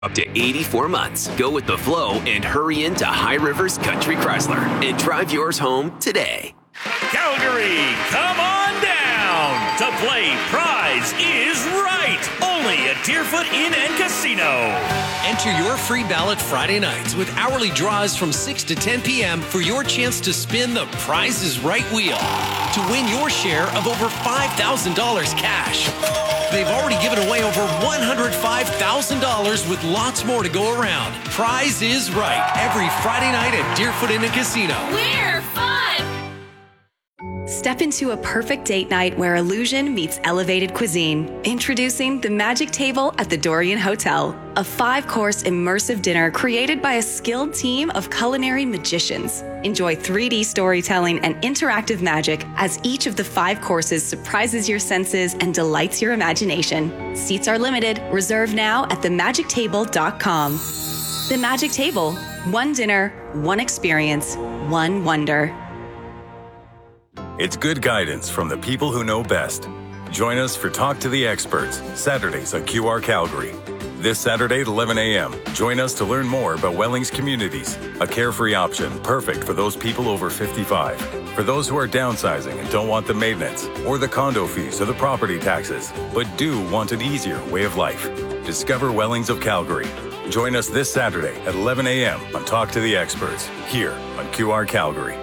Up to 84 months. Go with the flow and hurry into High Rivers Country Chrysler and drive yours home today. Calgary, come on down to play Prize is Right. Only at Deerfoot Inn and Casino. Enter your free ballot Friday nights with hourly draws from 6 to 10 p.m. for your chance to spin the Prize is Right wheel to win your share of over $5,000 cash. They've already given away over $105,000 with lots more to go around. Prize is Right every Friday night at Deerfoot Inn and Casino. We're fun! Step into a perfect date night where illusion meets elevated cuisine. Introducing the Magic Table at the Dorian Hotel, a 5-course immersive dinner created by a skilled team of culinary magicians. Enjoy 3D storytelling and interactive magic as each of the 5 courses surprises your senses and delights your imagination. Seats are limited. Reserve now at themagictable.com. The Magic Table. One dinner, one experience, one wonder. It's good guidance from the people who know best. Join us for Talk to the Experts, Saturdays on QR Calgary. This Saturday at 11 a.m., join us to learn more about Wellings Communities, a carefree option perfect for those people over 55. For those who are downsizing and don't want the maintenance, or the condo fees or the property taxes, but do want an easier way of life. Discover Wellings of Calgary. Join us this Saturday at 11 a.m. on Talk to the Experts, here on QR Calgary.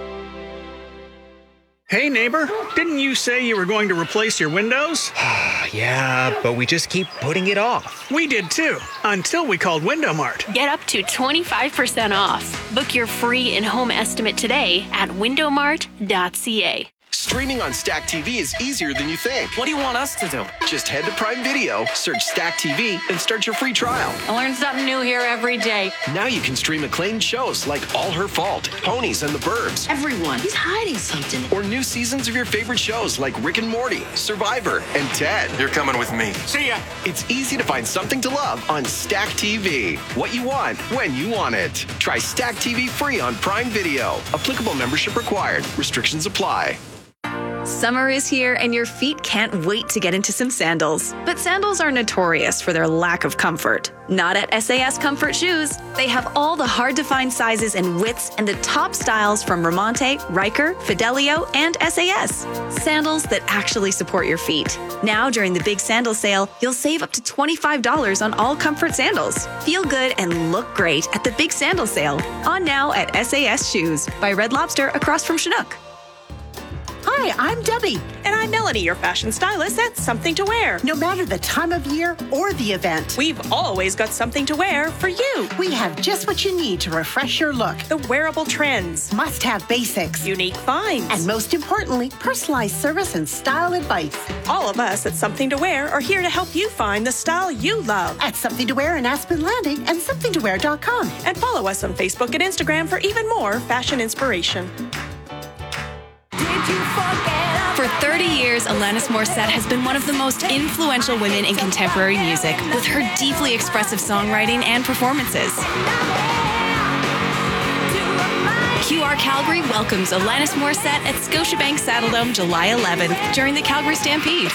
Hey, neighbor, didn't you say you were going to replace your windows? Yeah, but we just keep putting it off. We did too, until we called Window Mart. Get up to 25% off. Book your free in-home estimate today at windowmart.ca. Streaming on Stack TV is easier than you think. What do you want us to do? Just head to Prime Video, search Stack TV, and start your free trial. I learn something new here every day. Now you can stream acclaimed shows like All Her Fault, Ponies and the Burbs. Everyone, he's hiding something. Or new seasons of your favorite shows like Rick and Morty, Survivor, and Ted. You're coming with me. See ya. It's easy to find something to love on Stack TV. What you want, when you want it. Try Stack TV free on Prime Video. Applicable membership required. Restrictions apply. Summer is here and your feet can't wait to get into some sandals. But sandals are notorious for their lack of comfort. Not at SAS Comfort Shoes. They have all the hard-to-find sizes and widths and the top styles from Ramonte, Riker, Fidelio, and SAS. Sandals that actually support your feet. Now, during the big sandal sale, you'll save up to $25 on all comfort sandals. Feel good and look great at the big sandal sale. On now at SAS Shoes by Red Lobster across from Chinook. Hi, I'm Debbie. And I'm Melanie, your fashion stylist at Something to Wear. No matter the time of year or the event, we've always got something to wear for you. We have just what you need to refresh your look. The wearable trends. Must-have basics. Unique finds. And most importantly, personalized service and style advice. All of us at Something to Wear are here to help you find the style you love. At Something to Wear in Aspen Landing and somethingtowear.com. And follow us on Facebook and Instagram for even more fashion inspiration. For 30 years, Alanis Morissette has been one of the most influential women in contemporary music, with her deeply expressive songwriting and performances. QR Calgary welcomes Alanis Morissette at Scotiabank Saddledome July 11th during the Calgary Stampede.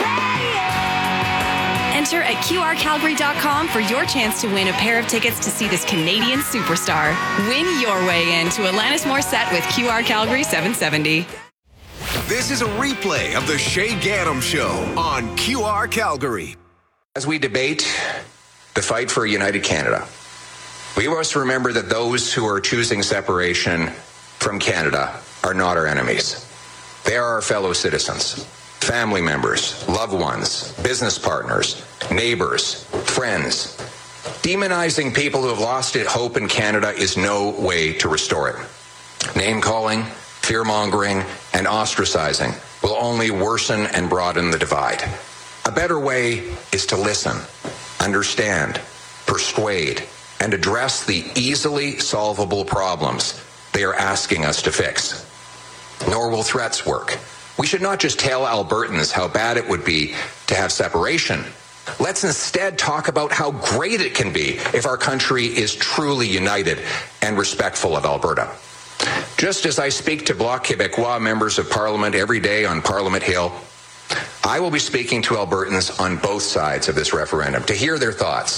Enter at QRCalgary.com for your chance to win a pair of tickets to see this Canadian superstar. Win your way in to Alanis Morissette with QR Calgary 770. This is a replay of the Shay Gaddam Show on QR Calgary. As we debate the fight for a united Canada, we must remember that those who are choosing separation from Canada are not our enemies. They are our fellow citizens, family members, loved ones, business partners, neighbors, friends. Demonizing people who have lost hope in Canada is no way to restore it. Name-calling, fear-mongering, and ostracizing will only worsen and broaden the divide. A better way is to listen, understand, persuade, and address the easily solvable problems they are asking us to fix. Nor will threats work. We should not just tell Albertans how bad it would be to have separation. Let's instead talk about how great it can be if our country is truly united and respectful of Alberta. Just as I speak to Bloc Québécois members of Parliament every day on Parliament Hill, I will be speaking to Albertans on both sides of this referendum to hear their thoughts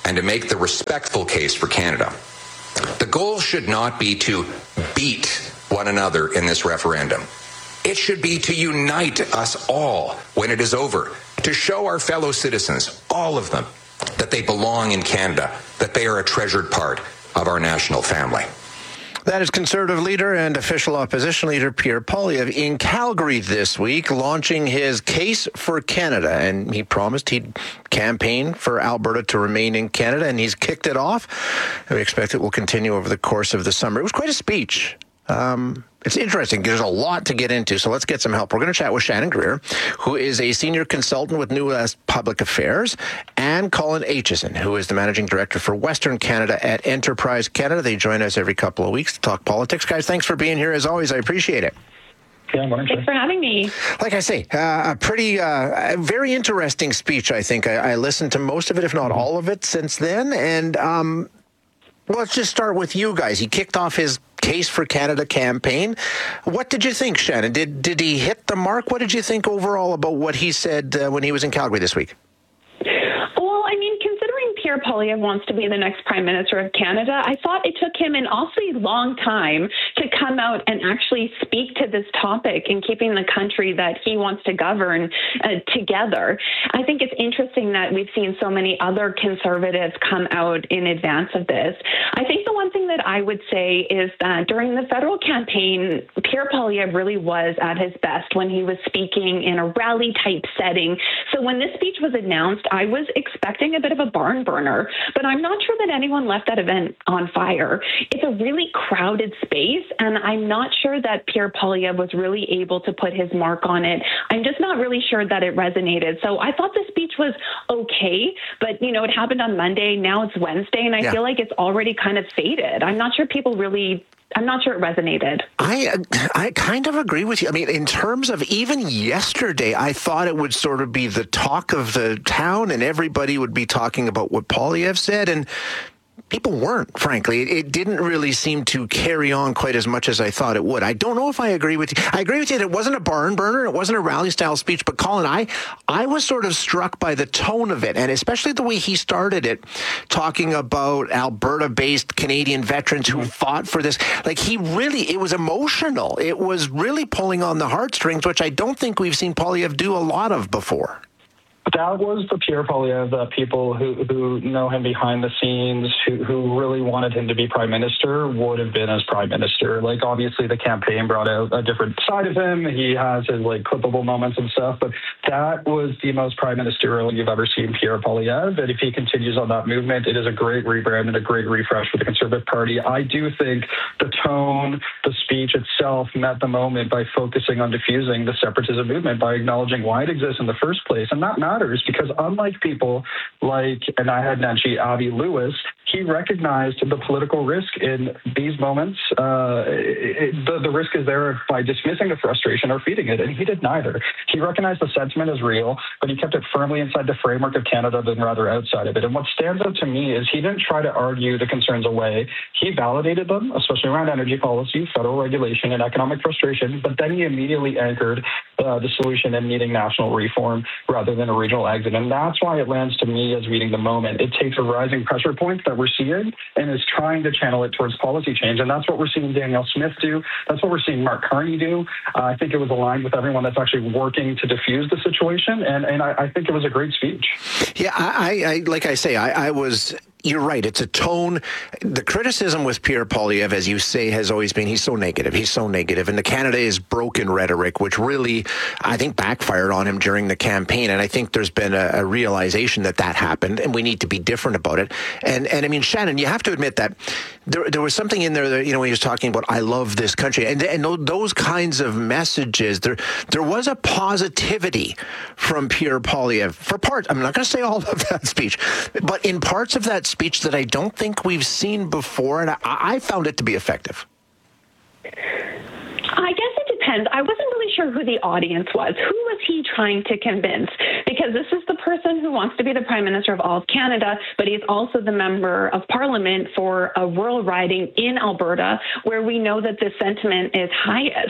and to make the respectful case for Canada. The goal should not be to beat one another in this referendum. It should be to unite us all when it is over, to show our fellow citizens, all of them, that they belong in Canada, that they are a treasured part of our national family. That is Conservative leader and official opposition leader Pierre Poilievre in Calgary this week, launching his case for Canada. And he promised he'd campaign for Alberta to remain in Canada, and he's kicked it off. And we expect it will continue over the course of the summer. It was quite a speech. It's interesting. There's a lot to get into, so let's get some help. We're going to chat with Shannon Greer, who is a senior consultant with New West Public Affairs, and Colin Aitchison, who is the managing director for Western Canada at Enterprise Canada. They join us every couple of weeks to talk politics. Guys, thanks for being here. As always, I appreciate it. Thanks for having me. Like I say, a pretty, very interesting speech, I think. I listened to most of it, if not all of it, since then. And well, let's just start with you guys. He kicked off his Case for Canada campaign. What did you think, Shannon? Did he hit the mark? What did you think overall about what he said when he was in Calgary this week? Well, I mean, considering Pierre Poilievre wants to be the next Prime Minister of Canada, I thought it took him an awfully long time to come out and actually speak to this topic and keeping the country that he wants to govern together. I think it's interesting that we've seen so many other Conservatives come out in advance of this. I think the one thing that I would say is that during the federal campaign, Pierre Poilievre really was at his best when he was speaking in a rally-type setting. So when this speech was announced, I was expecting a bit of a barn burner, but I'm not sure that anyone left that event on fire. It's a really crowded space, and I'm not sure that Pierre Poilievre was really able to put his mark on it. I'm just not really sure that it resonated. So I thought the speech was okay, but, you know, it happened on Monday. Now it's Wednesday, and I feel like it's already kind of faded. I'm not sure people really... I'm not sure it resonated. I kind of agree with you. I mean, in terms of even yesterday, I thought it would sort of be the talk of the town and everybody would be talking about what Poilievre said, and people weren't, frankly. It didn't really seem to carry on quite as much as I thought it would. I don't know if I agree with you. I agree with you that it wasn't a barn burner. It wasn't a rally-style speech. But, Colin, I was sort of struck by the tone of it, and especially the way he started it, talking about Alberta-based Canadian veterans who fought for this. Like, it was emotional. It was really pulling on the heartstrings, which I don't think we've seen Poilievre do a lot of before. That was the Pierre Poilievre, the people who know him behind the scenes, who really wanted him to be Prime Minister, would have been as Prime Minister. Like, obviously, the campaign brought out a different side of him. He has his, like, clippable moments and stuff, but that was the most Prime Ministerial you've ever seen Pierre Poilievre. And if he continues on that movement, it is a great rebrand and a great refresh for the Conservative Party. I do think the tone, the speech itself met the moment by focusing on diffusing the separatism movement, by acknowledging why it exists in the first place. And that matters because unlike people like, and I had mentioned Avi Lewis, he recognized the political risk in these moments. The risk is there by dismissing the frustration or feeding it, and he did neither. He recognized the sentiment as real, but he kept it firmly inside the framework of Canada than rather outside of it. And what stands out to me is he didn't try to argue the concerns away. He validated them, especially around energy policy, federal regulation, and economic frustration, but then he immediately anchored the solution in needing national reform rather than a regional exit. And that's why it lands to me as reading the moment. It takes a rising pressure point that we're seeing and is trying to channel it towards policy change. And that's what we're seeing Danielle Smith do. That's what we're seeing Mark Carney do. I think it was aligned with everyone that's actually working to diffuse the situation. And I think it was a great speech. Yeah, I like I say, I was... You're right. It's a tone. The criticism with Pierre Poilievre, as you say, has always been he's so negative. He's so negative. And the Canada is broken rhetoric, which really, I think, backfired on him during the campaign. And I think there's been a realization that happened and we need to be different about it. And I mean, Shannon, you have to admit that there was something in there that, you know, when he was talking about, I love this country. And those kinds of messages, there was a positivity from Pierre Poilievre for parts. I'm not going to say all of that speech, but in parts of that speech that I don't think we've seen before, and I found it to be effective. I guess it depends. I wasn't really sure who the audience was. Who was he trying to convince? Because this is the person who wants to be the Prime Minister of all of Canada, but he's also the member of Parliament for a rural riding in Alberta where we know that this sentiment is highest.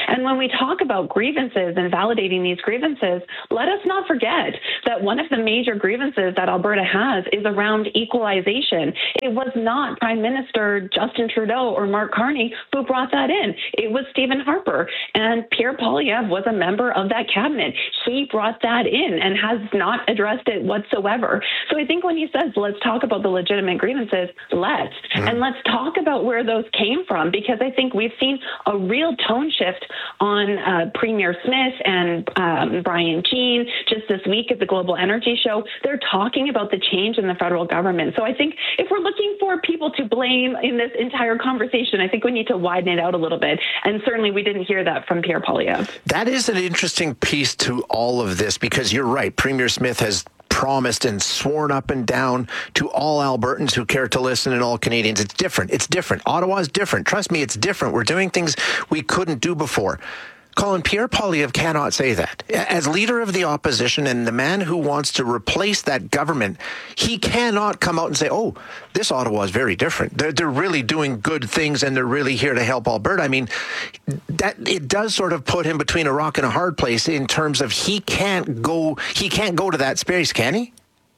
And when we talk about grievances and validating these grievances, let us not forget that one of the major grievances that Alberta has is around equalization. It was not Prime Minister Justin Trudeau or Mark Carney who brought that in. It was Stephen Harper. And Pierre Poilievre was a member of that cabinet. He brought that in and has not addressed it whatsoever. So I think when he says, let's talk about the legitimate grievances, let's. And let's talk about where those came from, because I think we've seen a real tone shift on Premier Smith and Brian Jean just this week at the Global Energy Show. They're talking about the change in the federal government. So I think if we're looking for people to blame in this entire conversation, I think we need to widen it out a little bit. And certainly we didn't hear that from Pierre Poilievre. That is an interesting piece to all of this, because you're right. Premier Smith has promised and sworn up and down to all Albertans who care to listen and all Canadians. It's different. It's different. Ottawa's different. Trust me, it's different. We're doing things we couldn't do before. Colin, Pierre Poilievre cannot say that. As leader of the opposition and the man who wants to replace that government, he cannot come out and say, oh, this Ottawa is very different. They're really doing good things and they're really here to help Alberta. I mean, that it does sort of put him between a rock and a hard place in terms of he can't go to that space, can he?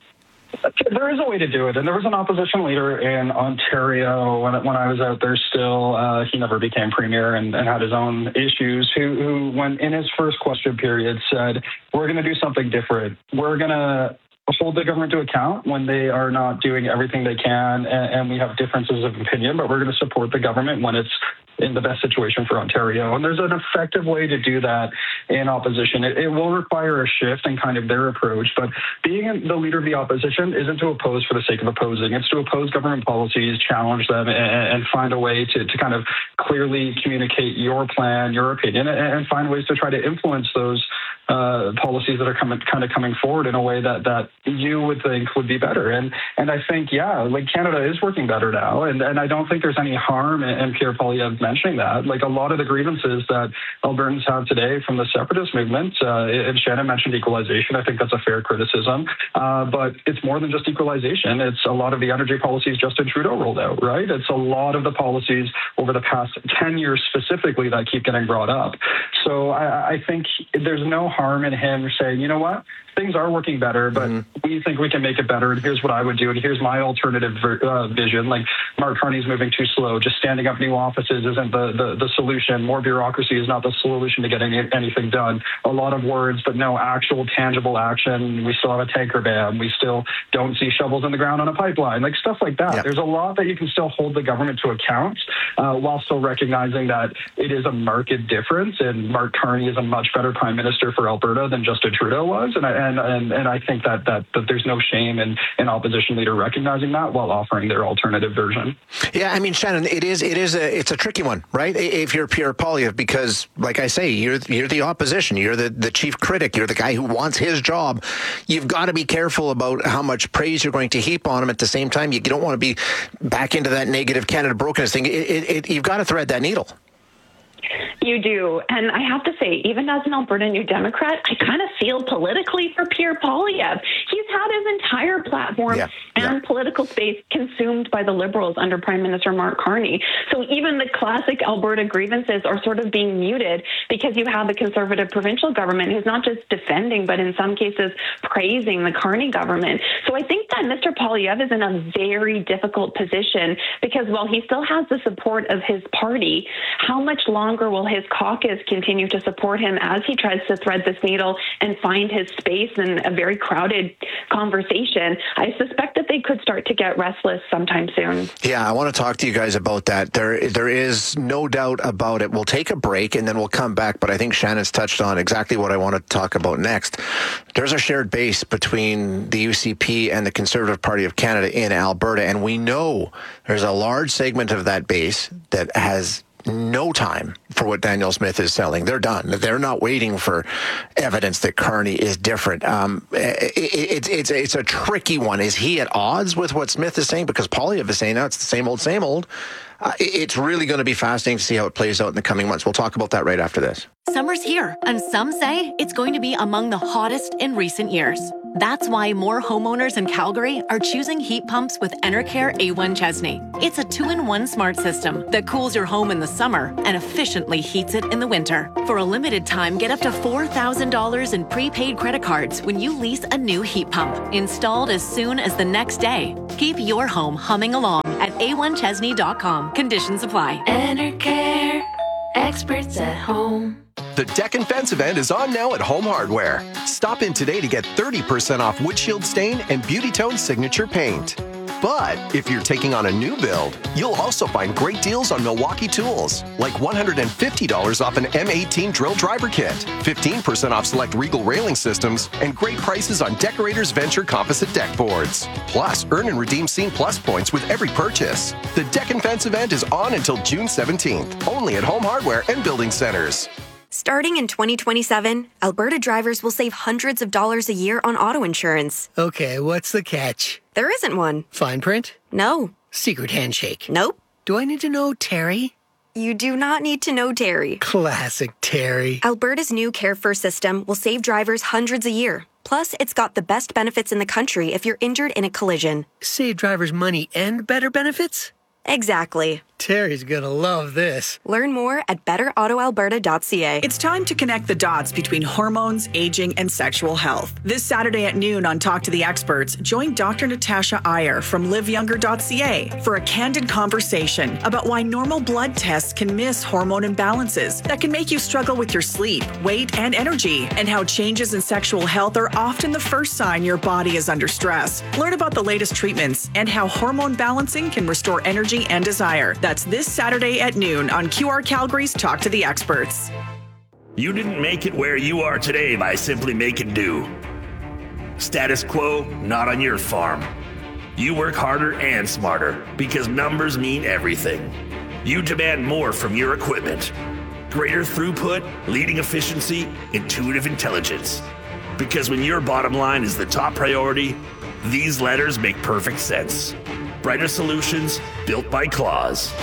There is a way to do it, and there was an opposition leader in Ontario when I was out there still. He never became premier and had his own issues, who when in his first question period said, we're going to do something different. We're going to hold the government to account when they are not doing everything they can, and we have differences of opinion, but we're going to support the government when it's in the best situation for Ontario. And there's an effective way to do that in opposition. It will require a shift in kind of their approach, but being the leader of the opposition isn't to oppose for the sake of opposing. It's to oppose government policies, challenge them, and find a way to kind of clearly communicate your plan, your opinion, and find ways to try to influence those policies that are coming forward in a way that you would think would be better. And I think, like Canada is working better now. And I don't think there's any harm in Pierre Poilievre mentioning that. Like a lot of the grievances that Albertans have today from the separatist movement, and Shannon mentioned equalization. I think that's a fair criticism. But it's more than just equalization. It's a lot of the energy policies Justin Trudeau rolled out, right? It's a lot of the policies over the past 10 years specifically that keep getting brought up. So I think there's no harm in him saying, you know what, things are working better, but we think we can make it better, and here's what I would do, and here's my alternative vision. Like Mark Carney's moving too slow. Just standing up new offices isn't the solution. More bureaucracy is not the solution to getting anything done. A lot of words, but no actual tangible action. We still have a tanker ban. We still don't see shovels in the ground on a pipeline. Like stuff like that. Yep. There's a lot that you can still hold the government to account while still recognizing that it is a marked difference, and Mark Carney is a much better prime minister for Alberta than Justin Trudeau was, and I think that there's no shame in an opposition leader recognizing that while offering their alternative version. Yeah, I mean, Shannon, it's a tricky one, right? If you're Pierre Poilievre, because like I say, you're the opposition, you're the chief critic, you're the guy who wants his job. You've got to be careful about how much praise you're going to heap on him. At the same time, you don't want to be back into that negative Canada brokenness thing. You've got to thread that needle. You do. And I have to say, even as an Alberta New Democrat, I kind of feel politically for Pierre Poilievre. He's had his entire platform and political space consumed by the Liberals under Prime Minister Mark Carney. So even the classic Alberta grievances are sort of being muted because you have a Conservative provincial government who's not just defending, but in some cases praising the Carney government. So I think that Mr. Poilievre is in a very difficult position because while he still has the support of his party, how much longer will his caucus continue to support him as he tries to thread this needle and find his space in a very crowded conversation? I suspect that they could start to get restless sometime soon. Yeah, I want to talk to you guys about that. There is no doubt about it. We'll take a break and then we'll come back, but I think Shannon's touched on exactly what I want to talk about next. There's a shared base between the UCP and the Conservative Party of Canada in Alberta, and we know there's a large segment of that base that has no time for what Danielle Smith is selling. They're done. They're not waiting for evidence that Carney is different. It's a tricky one. Is he at odds with what Smith is saying? Because Poilievre is saying, no, it's the same old, same old. it's really going to be fascinating to see how it plays out in the coming months. We'll talk about that right after this. Summer's here, and some say it's going to be among the hottest in recent years. That's why more homeowners in Calgary are choosing heat pumps with Enercare A1 Chesney. It's a 2-in-1 smart system that cools your home in the summer and efficiently heats it in the winter. For a limited time, get up to $4,000 in prepaid credit cards when you lease a new heat pump, installed as soon as the next day. Keep your home humming along at a1chesney.com. Conditions apply. Enercare, experts at home. The Deck and Fence event is on now at Home Hardware. Stop in today to get 30% off Windshield Stain and Beauty Tone Signature Paint. But if you're taking on a new build, you'll also find great deals on Milwaukee tools, like $150 off an M18 drill driver kit, 15% off select Regal railing systems, and great prices on Decorators Venture composite deck boards. Plus, earn and redeem Scene Plus points with every purchase. The Deck and Fence event is on until June 17th, only at Home Hardware and Building Centers. Starting in 2027, Alberta drivers will save hundreds of dollars a year on auto insurance. Okay, what's the catch? There isn't one. Fine print? No. Secret handshake? Nope. Do I need to know Terry? You do not need to know Terry. Classic Terry. Alberta's new Care First system will save drivers hundreds a year. Plus, it's got the best benefits in the country if you're injured in a collision. Save drivers money and better benefits? Exactly. Terry's gonna love this. Learn more at betterautoalberta.ca. It's time to connect the dots between hormones, aging, and sexual health. This Saturday at noon on Talk to the Experts, join Dr. Natasha Iyer from liveyounger.ca for a candid conversation about why normal blood tests can miss hormone imbalances that can make you struggle with your sleep, weight, and energy, and how changes in sexual health are often the first sign your body is under stress. Learn about the latest treatments and how hormone balancing can restore energy and desire. That's this Saturday at noon on QR Calgary's Talk to the Experts. You didn't make it where you are today by simply making do. Status quo, not on your farm. You work harder and smarter because numbers mean everything. You demand more from your equipment. Greater throughput, leading efficiency, intuitive intelligence. Because when your bottom line is the top priority, these letters make perfect sense. Brighter solutions built by Claws.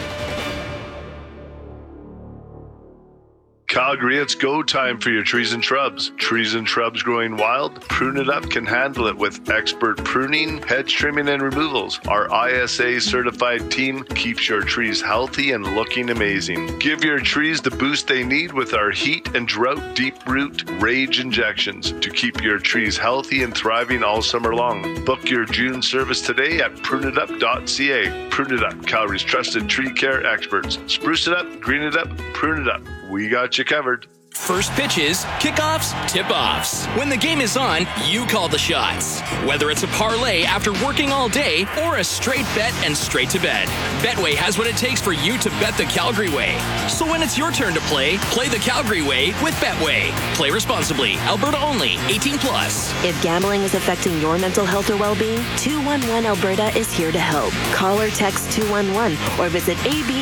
Calgary, it's go time for your trees and shrubs. Trees and shrubs growing wild? Prune It Up can handle it with expert pruning, hedge trimming, and removals. Our ISA certified team keeps your trees healthy and looking amazing. Give your trees the boost they need with our heat and drought deep root rage injections to keep your trees healthy and thriving all summer long. Book your June service today at pruneitup.ca. Prune It Up, Calgary's trusted tree care experts. Spruce it up, green it up, prune it up. We got you covered. First pitches, kickoffs, tip-offs. When the game is on, you call the shots. Whether it's a parlay after working all day or a straight bet and straight to bed, Betway has what it takes for you to bet the Calgary way. So when it's your turn to play the Calgary way with Betway. Play responsibly. Alberta only. 18 plus. If gambling is affecting your mental health or well-being, 211 Alberta is here to help. Call or text 211 or visit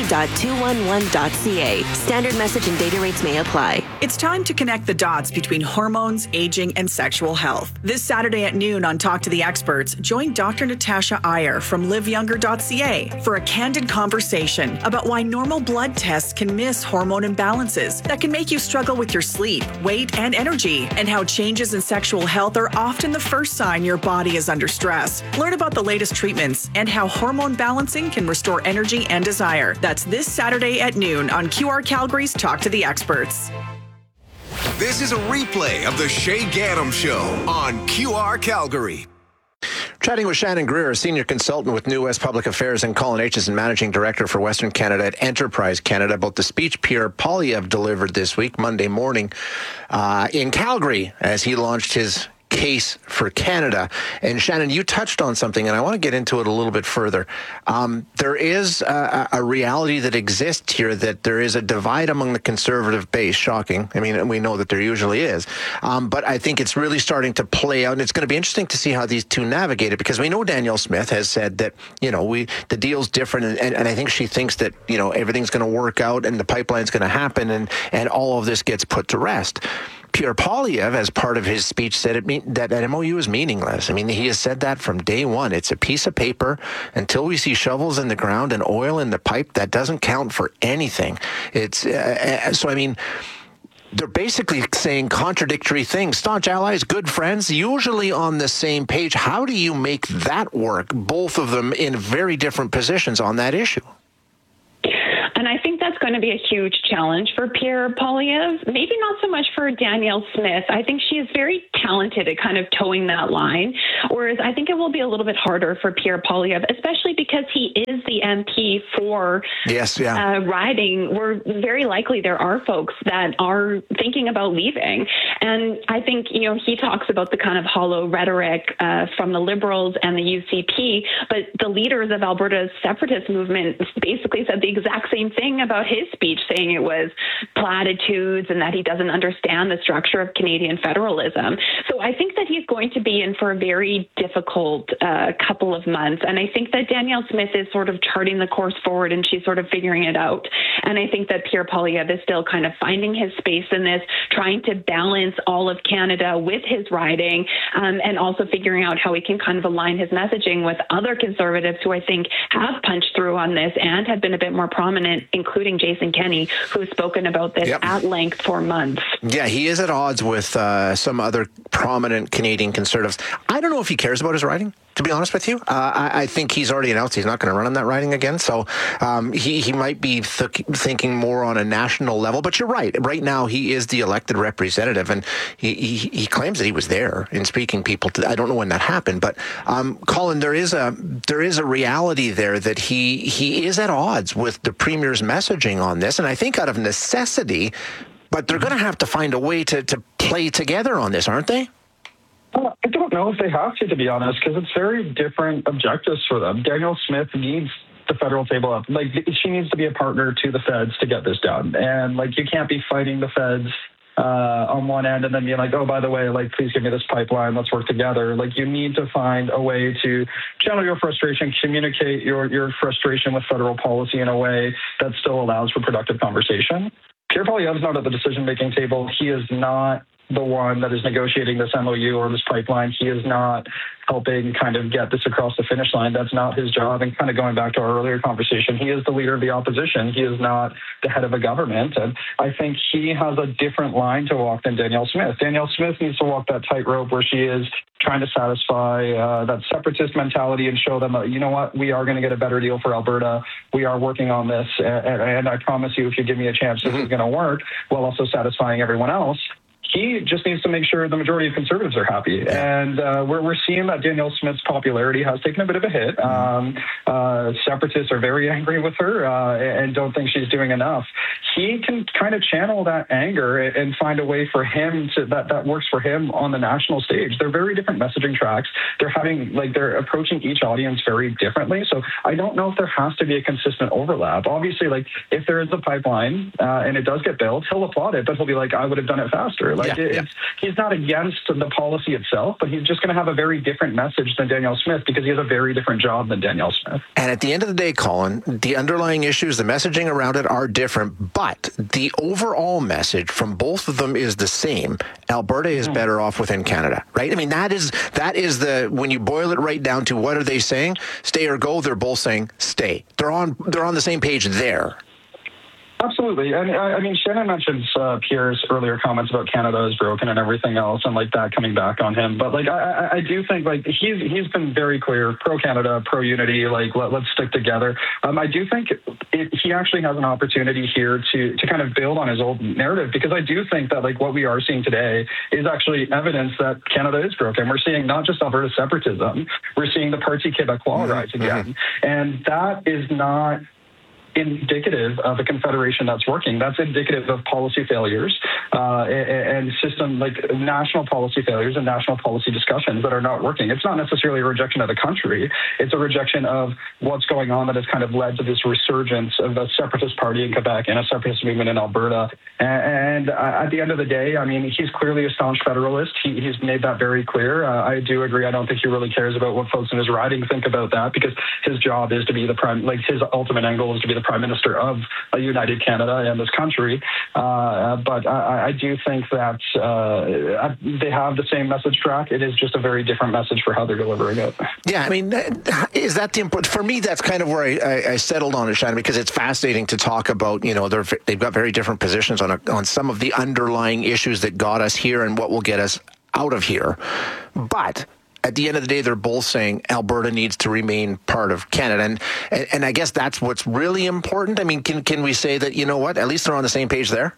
ab.211.ca. Standard message and data rates may apply. It's time to connect the dots between hormones, aging, and sexual health. This Saturday at noon on Talk to the Experts, join Dr. Natasha Iyer from liveyounger.ca for a candid conversation about why normal blood tests can miss hormone imbalances that can make you struggle with your sleep, weight, and energy, and how changes in sexual health are often the first sign your body is under stress. Learn about the latest treatments and how hormone balancing can restore energy and desire. That's this Saturday at noon on QR Calgary's Talk to the Experts. This is a replay of the Shay Gaddam Show on QR Calgary. Chatting with Shannon Greer, a senior consultant with New West Public Affairs, and Colin Aitchison, managing director for Western Canada at Enterprise Canada, about the speech Pierre Poilievre delivered this week, Monday morning, in Calgary, as he launched his case for Canada. And Shannon, you touched on something, and I want to get into it a little bit further. There is a reality that exists here, that there is a divide among the conservative base. Shocking. I mean, we know that there usually is. But I think it's really starting to play out, and it's going to be interesting to see how these two navigate it, because we know Danielle Smith has said that, the deal's different, and I think she thinks that, everything's going to work out and the pipeline's going to happen, and all of this gets put to rest. Pierre Poilievre, as part of his speech, said that MOU is meaningless. I mean, he has said that from day one. It's a piece of paper. Until we see shovels in the ground and oil in the pipe, that doesn't count for anything. It's so, I mean, they're basically saying contradictory things. Staunch allies, good friends, usually on the same page. How do you make that work, both of them in very different positions on that issue? And I think that's going to be a huge challenge for Pierre Poilievre, maybe not so much for Danielle Smith. I think she is very talented at kind of towing that line, whereas I think it will be a little bit harder for Pierre Poilievre, especially because he is the MP for riding, where very likely there are folks that are thinking about leaving. And I think, you know, he talks about the kind of hollow rhetoric from the Liberals and the UCP, but the leaders of Alberta's separatist movement basically said the exact same thing about his speech, saying it was platitudes and that he doesn't understand the structure of Canadian federalism. So I think that he's going to be in for a very difficult couple of months. And I think that Danielle Smith is sort of charting the course forward and she's sort of figuring it out. And I think that Pierre Poilievre is still kind of finding his space in this, trying to balance all of Canada with his riding, and also figuring out how he can kind of align his messaging with other Conservatives who I think have punched through on this and have been a bit more prominent, including Jason Kenney, who has spoken about this at length for months. Yeah, he is at odds with some other prominent Canadian Conservatives. I don't know if he cares about his riding, to be honest with you. I think he's already announced he's not going to run on that riding again. So he might be thinking more on a national level. But you're right. Right now, he is the elected representative, and he claims that he was there in speaking people. I don't know when that happened, but Colin, there is a reality there that he is at odds with the Premier's messaging on this, and I think out of necessity. But they're going to have to find a way to play together on this, aren't they? I don't know if they have to be honest, because it's very different objectives for them. Danielle Smith needs the federal table up. Like, she needs to be a partner to the feds to get this done. And, like, you can't be fighting the feds on one end and then being like, oh, by the way, like, please give me this pipeline, let's work together. Like, you need to find a way to channel your frustration, communicate your frustration with federal policy in a way that still allows for productive conversation. Pierre Poilievre is not at the decision-making table. He is not the one that is negotiating this MOU or this pipeline. He is not helping kind of get this across the finish line. That's not his job. And kind of going back to our earlier conversation, he is the leader of the opposition. He is not the head of a government. And I think he has a different line to walk than Danielle Smith. Danielle Smith needs to walk that tightrope where she is trying to satisfy that separatist mentality and show them, you know what, we are going to get a better deal for Alberta. We are working on this. And I promise you, if you give me a chance, this is going to work, while also satisfying everyone else. He just needs to make sure the majority of Conservatives are happy. And we're seeing that Danielle Smith's popularity has taken a bit of a hit. Separatists are very angry with her and don't think she's doing enough. He can kind of channel that anger and find a way for him to that works for him on the national stage. They're very different messaging tracks. They're approaching each audience very differently. So I don't know if there has to be a consistent overlap. Obviously, like, if there is a pipeline and it does get built, he'll applaud it, but he'll be like, I would have done it faster. He's not against the policy itself, but he's just going to have a very different message than Danielle Smith because he has a very different job than Danielle Smith. And at the end of the day, Colin, the underlying issues, the messaging around it are different, but the overall message from both of them is the same. Alberta is better off within Canada, right? I mean, that is the, when you boil it right down to what are they saying? Stay or go, they're both saying stay. They're on the same page there. Absolutely. And I mean, Shannon mentions Pierre's earlier comments about Canada is broken and everything else, and like that coming back on him. But like, I do think like he's been very clear, pro-Canada, pro-unity, like let's stick together. I do think he actually has an opportunity here to kind of build on his old narrative, because I do think that like what we are seeing today is actually evidence that Canada is broken. We're seeing not just Alberta separatism, we're seeing the Parti Québécois rise again. And that is not indicative of a confederation that's working. That's indicative of policy failures and system, like national policy failures and national policy discussions that are not working. It's not necessarily a rejection of the country. It's a rejection of what's going on that has kind of led to this resurgence of a separatist party in Quebec and a separatist movement in Alberta. And at the end of the day, I mean, he's clearly a staunch federalist. He's made that very clear. I do agree. I don't think he really cares about what folks in his riding think about that, because his job is to be his ultimate end goal is to be the prime minister of United Canada and this country. But I do think that they have the same message track. It is just a very different message for how they're delivering it. Yeah, I mean, is that the important? For me, that's kind of where I settled on it, Shannon, because it's fascinating to talk about. They've got very different positions on some of the underlying issues that got us here and what will get us out of here. But at the end of the day, they're both saying Alberta needs to remain part of Canada. And I guess that's what's really important. I mean, can we say that, you know what, at least they're on the same page there?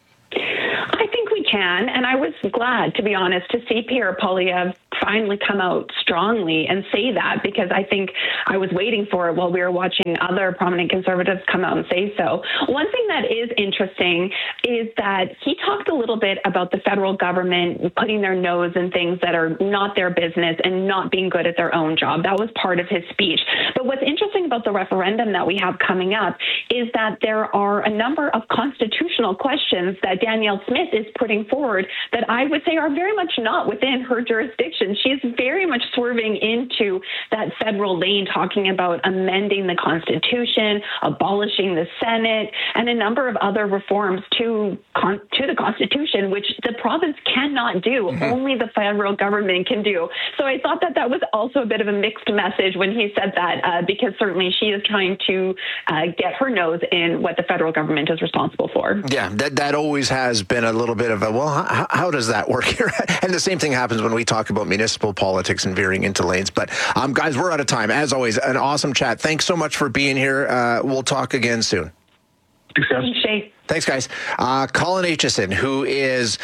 I think we can. And I was glad, to be honest, to see Pierre Poilievre finally come out strongly and say that, because I think I was waiting for it while we were watching other prominent Conservatives come out and say so. One thing that is interesting is that he talked a little bit about the federal government putting their nose in things that are not their business and not being good at their own job. That was part of his speech. But what's interesting about the referendum that we have coming up is that there are a number of constitutional questions that Danielle Smith is putting forward that I would say are very much not within her jurisdiction. She's very much swerving into that federal lane, talking about amending the Constitution, abolishing the Senate, and a number of other reforms to the Constitution, which the province cannot do. Mm-hmm. Only the federal government can do. So I thought that was also a bit of a mixed message when he said that, because certainly she is trying to get her nose in what the federal government is responsible for. Yeah, that always has been a little bit of a, well, how does that work here? And the same thing happens when we talk about municipal politics and veering into lanes. But guys, we're out of time. As always, an awesome chat. Thanks so much for being here. We'll talk again soon. Thanks, guys. Thanks, Shay. Thanks, guys. Colin Aitchison, who is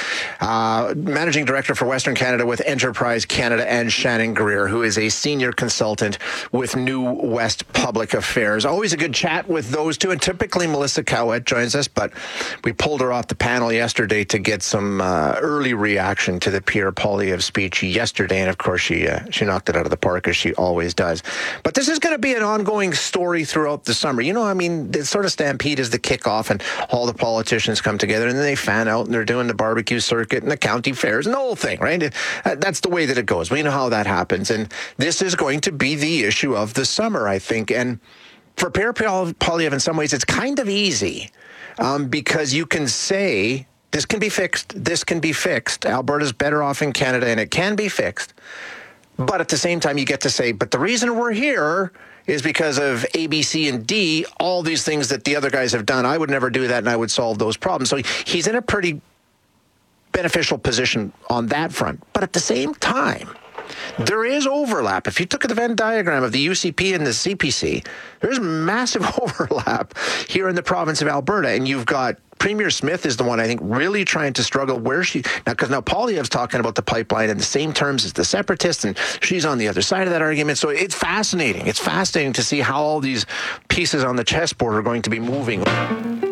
Managing Director for Western Canada with Enterprise Canada, and Shannon Greer, who is a Senior Consultant with New West Public Affairs. Always a good chat with those two, and typically Melissa Cowett joins us, but we pulled her off the panel yesterday to get some early reaction to the Pierre Poilievre speech yesterday, and of course she knocked it out of the park, as she always does. But this is going to be an ongoing story throughout the summer. The sort of Stampede is the kickoff, and all the politicians come together and then they fan out and they're doing the barbecue circuit and the county fairs and the whole thing, right? That's the way that it goes. We know how that happens. And this is going to be the issue of the summer, I think. And for Pierre Poilievre, in some ways, it's kind of easy because you can say, this can be fixed. This can be fixed. Alberta's better off in Canada and it can be fixed. But at the same time, you get to say, but the reason we're here is because of A, B, C, and D, all these things that the other guys have done. I would never do that, and I would solve those problems. So he's in a pretty beneficial position on that front. But at the same time, there is overlap. If you took the Venn diagram of the UCP and the CPC, there's massive overlap here in the province of Alberta, and you've got Premier Smith is the one, I think, really trying to struggle because now Poilievre's talking about the pipeline in the same terms as the separatists, and she's on the other side of that argument. So it's fascinating. It's fascinating to see how all these pieces on the chessboard are going to be moving.